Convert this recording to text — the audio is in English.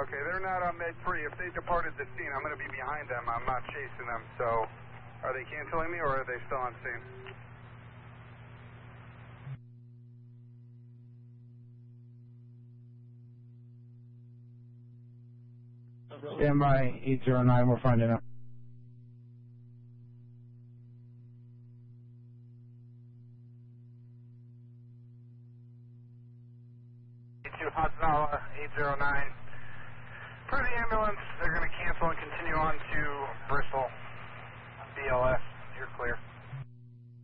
Okay, they're not on med free. If they departed the scene, I'm going to be behind them. I'm not chasing them. So, are they canceling me or are they still on scene? Stand by 809. We're finding out. Hotzala 809. For the ambulance, they're going to cancel and continue on to Bristol. BLS, you're clear.